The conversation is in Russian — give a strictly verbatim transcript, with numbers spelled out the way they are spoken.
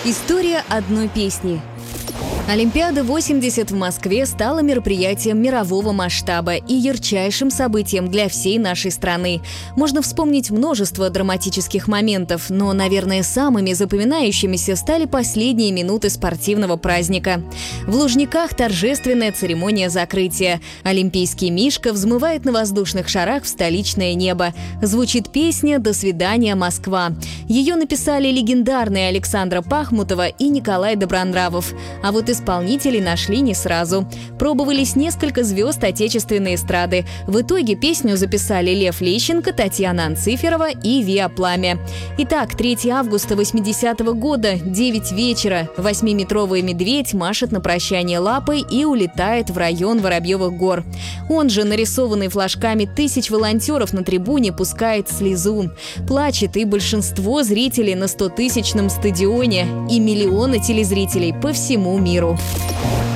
История одной песни. Олимпиада восемьдесят в Москве стала мероприятием мирового масштаба и ярчайшим событием для всей нашей страны. Можно вспомнить множество драматических моментов, но, наверное, самыми запоминающимися стали последние минуты спортивного праздника. В Лужниках торжественная церемония закрытия. Олимпийский мишка взмывает на воздушных шарах в столичное небо. Звучит песня «До свидания, Москва». Ее написали легендарные Александра Пахмутова и Николай Добронравов. А вот исполнителей нашли не сразу. Пробовались несколько звезд отечественной эстрады. В итоге песню записали Лев Лещенко, Татьяна Анциферова и Виа Пламя. Итак, третьего августа восьмидесятого года, девять вечера. Восьмиметровый медведь машет на прощание лапой и улетает в район Воробьевых гор. Он же, нарисованный флажками тысяч волонтеров на трибуне, пускает слезу. Плачет и большинство зрителей на стотысячном стадионе, и миллионы телезрителей по всему миру.